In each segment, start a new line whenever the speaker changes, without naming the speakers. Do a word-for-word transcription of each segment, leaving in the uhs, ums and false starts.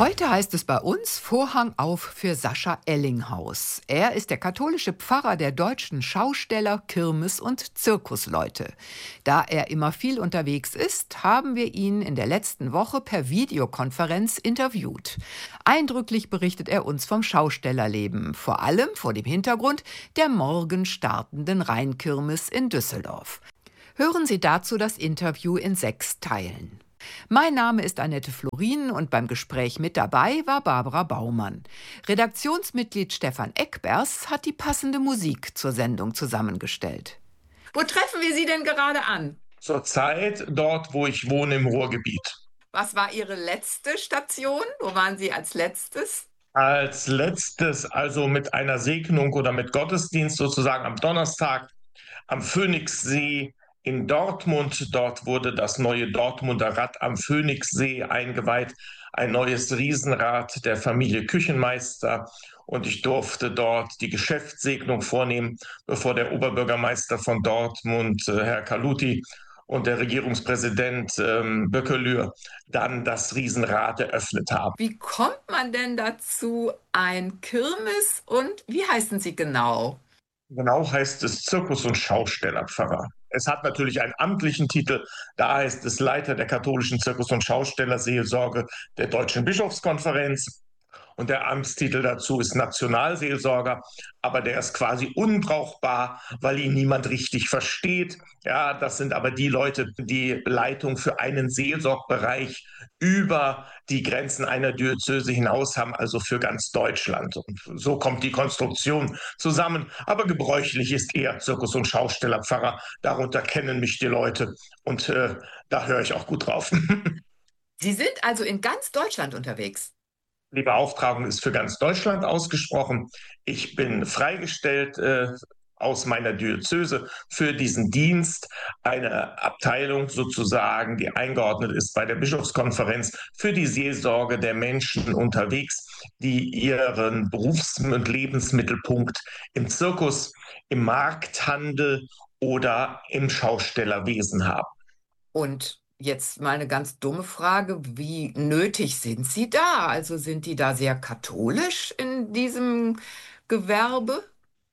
Heute heißt es bei uns Vorhang auf für Sascha Ellinghaus. Er ist der katholische Pfarrer der deutschen Schausteller, Kirmes- und Zirkusleute. Da er immer viel unterwegs ist, haben wir ihn in der letzten Woche per Videokonferenz interviewt. Eindrücklich berichtet er uns vom Schaustellerleben, vor allem vor dem Hintergrund der morgen startenden Rheinkirmes in Düsseldorf. Hören Sie dazu das Interview in sechs Teilen. Mein Name ist Annette Florin und beim Gespräch mit dabei war Barbara Baumann. Redaktionsmitglied Stefan Eckbers hat die passende Musik zur Sendung zusammengestellt. Wo treffen wir Sie denn gerade an?
Zurzeit dort, wo ich wohne, im Ruhrgebiet.
Was war Ihre letzte Station? Wo waren Sie als letztes?
Als letztes, also mit einer Segnung oder mit Gottesdienst sozusagen am Donnerstag am Phoenixsee in Dortmund. Dort wurde das neue Dortmunder Rad am Phoenixsee eingeweiht, ein neues Riesenrad der Familie Küchenmeister. Und ich durfte dort die Geschäftssegnung vornehmen, bevor der Oberbürgermeister von Dortmund, äh, Herr Kaluti, und der Regierungspräsident ähm, Böckelür dann das Riesenrad eröffnet haben.
Wie kommt man denn dazu, ein Kirmes und wie heißen Sie genau?
Genau heißt es Zirkus- und Schaustellerpfarrer. Es hat natürlich einen amtlichen Titel, da heißt es Leiter der katholischen Zirkus- und Schaustellerseelsorge der Deutschen Bischofskonferenz. Und der Amtstitel dazu ist Nationalseelsorger, aber der ist quasi unbrauchbar, weil ihn niemand richtig versteht. Ja, das sind aber die Leute, die Leitung für einen Seelsorgbereich über die Grenzen einer Diözese hinaus haben, also für ganz Deutschland. Und so kommt die Konstruktion zusammen. Aber gebräuchlich ist eher Zirkus- und Schaustellerpfarrer. Darunter kennen mich die Leute und äh, da höre ich auch gut drauf.
Sie sind also in ganz Deutschland unterwegs.
Die Beauftragung ist für ganz Deutschland ausgesprochen. Ich bin freigestellt äh, aus meiner Diözese für diesen Dienst, eine Abteilung sozusagen, die eingeordnet ist bei der Bischofskonferenz für die Seelsorge der Menschen unterwegs, die ihren Berufs- und Lebensmittelpunkt im Zirkus, im Markthandel oder im Schaustellerwesen haben.
Und jetzt mal eine ganz dumme Frage, wie nötig sind Sie da? Also sind die da sehr katholisch in diesem Gewerbe?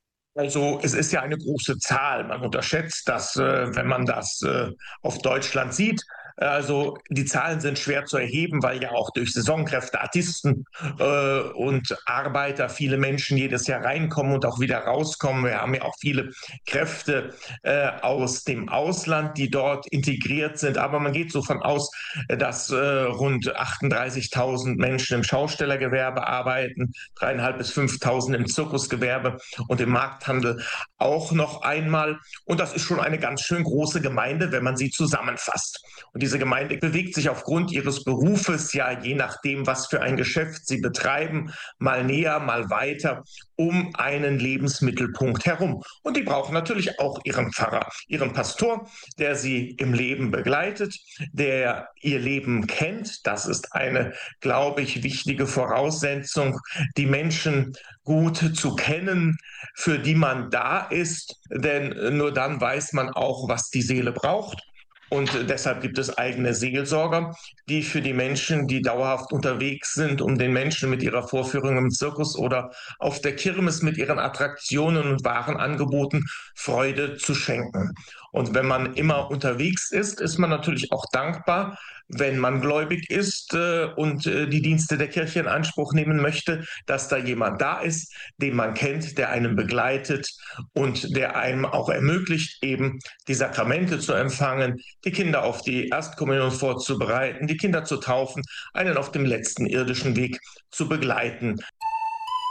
Also es ist ja eine große Zahl. Man unterschätzt das, äh, wenn man das äh, auf Deutschland sieht. Also die Zahlen sind schwer zu erheben, weil ja auch durch Saisonkräfte, Artisten äh, und Arbeiter viele Menschen jedes Jahr reinkommen und auch wieder rauskommen. Wir haben ja auch viele Kräfte äh, aus dem Ausland, die dort integriert sind. Aber man geht so von aus, dass äh, rund achtunddreißigtausend Menschen im Schaustellergewerbe arbeiten, dreieinhalb bis fünftausend im Zirkusgewerbe und im Markthandel auch noch einmal. Und das ist schon eine ganz schön große Gemeinde, wenn man sie zusammenfasst. Und diese Gemeinde bewegt sich aufgrund ihres Berufes, ja je nachdem, was für ein Geschäft sie betreiben, mal näher, mal weiter, um einen Lebensmittelpunkt herum. Und die brauchen natürlich auch ihren Pfarrer, ihren Pastor, der sie im Leben begleitet, der ihr Leben kennt. Das ist eine, glaube ich, wichtige Voraussetzung, die Menschen gut zu kennen, für die man da ist, denn nur dann weiß man auch, was die Seele braucht. Und deshalb gibt es eigene Seelsorger, die für die Menschen, die dauerhaft unterwegs sind, um den Menschen mit ihrer Vorführung im Zirkus oder auf der Kirmes mit ihren Attraktionen und Warenangeboten Freude zu schenken. Und wenn man immer unterwegs ist, ist man natürlich auch dankbar, wenn man gläubig ist äh, und äh, die Dienste der Kirche in Anspruch nehmen möchte, dass da jemand da ist, den man kennt, der einen begleitet und der einem auch ermöglicht, eben die Sakramente zu empfangen, die Kinder auf die Erstkommunion vorzubereiten, die Kinder zu taufen, einen auf dem letzten irdischen Weg zu begleiten.